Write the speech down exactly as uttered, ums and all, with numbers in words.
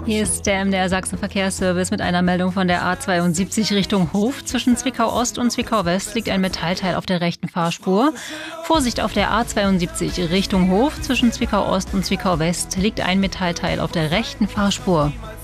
Hier ist der M D R Sachsen Verkehrsservice mit einer Meldung von der A zweiundsiebzig Richtung Hof. Zwischen Zwickau Ost und Zwickau West liegt ein Metallteil auf der rechten Fahrspur. Vorsicht auf der A zweiundsiebzig Richtung Hof. Zwischen Zwickau Ost und Zwickau West liegt ein Metallteil auf der rechten Fahrspur.